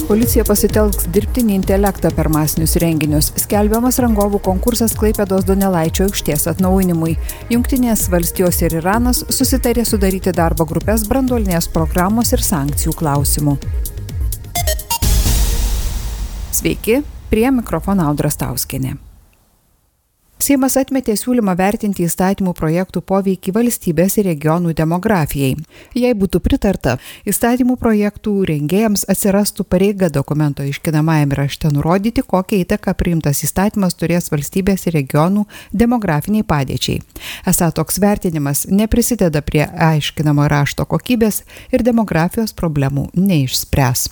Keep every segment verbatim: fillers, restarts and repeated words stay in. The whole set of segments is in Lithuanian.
Policija pasitelks dirbtinį intelektą per masinius renginius. Skelbiamas rangovų konkursas Klaipėdos Donelaičio aikštės atnaujinimui. Jungtinės valstijos ir Iranas susitarė sudaryti darbo grupės branduolinės programos ir sankcijų klausimų. Sveiki, prie mikrofono Audra Stauskienė. Seimas atmetė siūlymą vertinti įstatymų projektų poveikį valstybės ir regionų demografijai. Jei būtų pritarta, įstatymų projektų rengėjams atsirastų pareiga dokumento aiškinamajame rašte nurodyti, kokią įtaką priimtas įstatymas turės valstybės ir regionų demografiniai padėčiai. Esą toks vertinimas neprisideda prie aiškinamo rašto kokybės ir demografijos problemų neišspręs.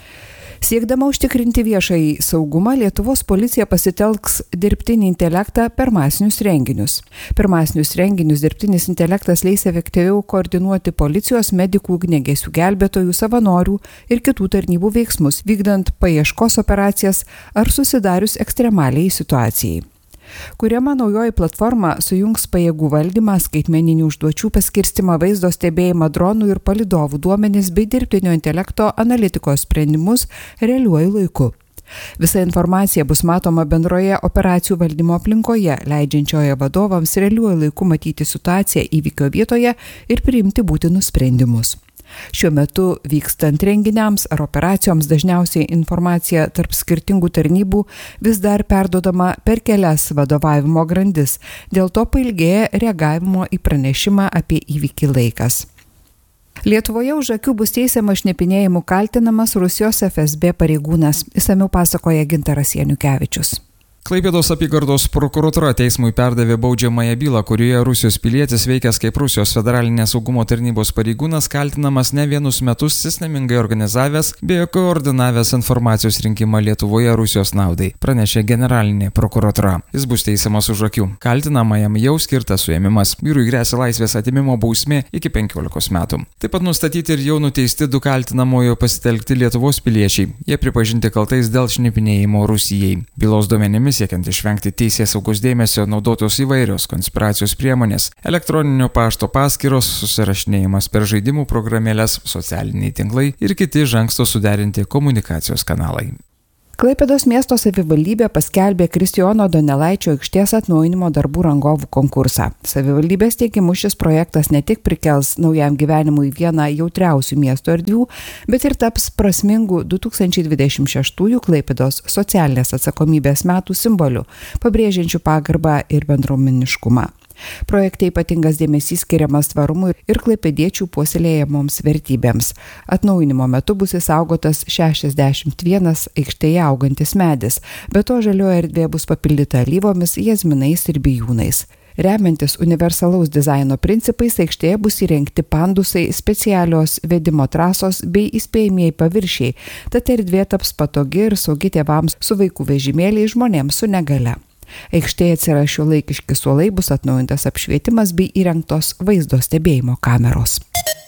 Siekdama užtikrinti viešąjį saugumą, Lietuvos policija pasitelks dirbtinį intelektą per masinius renginius. Per masinius renginius dirbtinis intelektas leis efektyviau koordinuoti policijos, medikų, ugniagesių gelbėtojų, savanorių ir kitų tarnybų veiksmus, vykdant paieškos operacijas ar susidarius ekstremaliai situacijai. Kuriama naujoji platforma sujungs pajėgų valdymą, skaitmeninių užduočių paskirstimą, vaizdo stebėjimą, dronų ir palydovų duomenis bei dirbtinio intelekto analitikos sprendimus realiuoju laiku. Visa informacija bus matoma bendroje operacijų valdymo aplinkoje, leidžiančioje vadovams realiuoju laiku matyti situaciją įvykio vietoje ir priimti būtinus sprendimus. Šiuo metu vykstant renginiams ar operacijoms dažniausiai informacija tarp skirtingų tarnybų vis dar perduodama per kelias vadovavimo grandis, dėl to pailgėja reagavimo į pranešimą apie įvykį laikas. Lietuvoje už akių bus teisiamas šnipinėjimu kaltinamas Rusijos F S B pareigūnas, išsamiau pasakoja Gintaras Janukevičius. Klaipėdos apygardos prokuratūra teismui perdavė baudžiamąją bylą, kurioje Rusijos pilietis veikęs kaip Rusijos federalinės saugumo tarnybos pareigūnas kaltinamas ne vienus metus sistemingai organizavęs bei koordinavęs informacijos rinkimą Lietuvoje Rusijos naudai, pranešė generalinė prokuratūra. Jis bus teisiamas už akių. Kaltinamajam jau skirtas suėmimas. Vyrui gresia laisvės atėmimo bausmė iki penkiolikos metų. Taip pat nustatyti ir jau nuteisti du kaltinamojo pasitelkti Lietuvos piliečiai. Jie pripažinti kaltais dėl šnipinėjimo Rusijai. Bylos duomenimis siekiant išvengti teisės saugos dėmesio naudotos įvairios konspiracijos priemonės, elektroninio pašto paskyros, susirašinėjimas per žaidimų programėlės, socialiniai tinklai ir kiti iš anksto suderinti komunikacijos kanalai. Klaipėdos miesto savivaldybė paskelbė Kristijono Donelaičio aikštės atnaujinimo darbų rangovų konkursą. Savivaldybės teigimu šis projektas ne tik prikels naujam gyvenimui vieną jautriausių miesto erdvių, bet ir taps prasmingu du tūkstančiai dvidešimt šeštųjų Klaipėdos socialinės atsakomybės metų simboliu, pabrėžiančiu pagarbą ir bendruomeniškumą. Projekte ypatingas dėmesys skiriamas tvarumui ir klaipėdiečių puoselėjamoms vertybėms. Atnaujinimo metu bus išsaugotas šešiasdešimt vienas aikštėje augantis medis, be to žalioji erdvė bus papildyta alyvomis, jazminais ir bijūnais. Remiantis universalaus dizaino principais, aikštėje bus įrengti pandusai, specialios vedimo trasos bei įspėjamieji paviršiai, tad erdvė taps patogi ir saugi tėvams su vaikų vežimėliais, žmonėms su negale. Aikštėje atsiras šiuolaikiški suolai, bus atnaujintas apšvietimas bei įrengtos vaizdo stebėjimo kameros.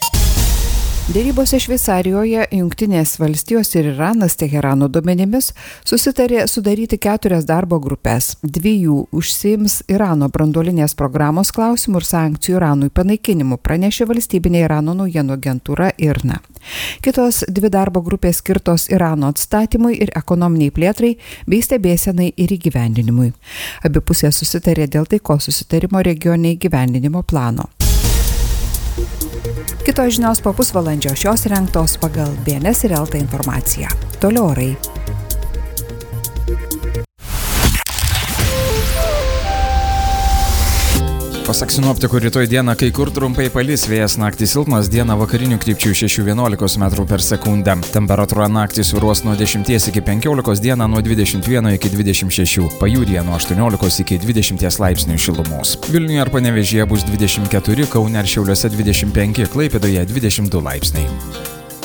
Dėrybose Šveicarijoje Jungtinės valstijos ir Iranas Teherano duomenimis susitarė sudaryti keturias darbo grupės. Dvi jų užsiims Irano branduolinės programos klausimų ir sankcijų Iranui panaikinimu, pranešė valstybinė Irano naujienų agentūra I R N A. Kitos dvi darbo grupės skirtos Irano atstatymui ir ekonominiai plėtrai bei stebėsenai ir įgyvendinimui. Abi pusės susitarė dėl taikos susitarimo regione įgyvendinimo plano. Kitos žinios po pusvalandžio, šios rengtos pagal B N S ir L T informaciją. Toliau orai. Pasak sinoptikų, rytoj dieną kai kur trumpai palis, vėjas naktį silpnas, dieną vakarinių krypčių šeši vienuolika metrų per sekundę. Temperatūra naktį svyruos nuo dešimties iki penkiolikos, dieną nuo dvidešimt vieno iki dvidešimt šešių, pajūryje nuo aštuoniolikos iki dvidešimt laipsnių šilumos. Vilniuje ar Panevėžyje bus dvidešimt keturi, Kaune ir Šiauliuose dvidešimt penki, Klaipėdoje dvidešimt du laipsniai.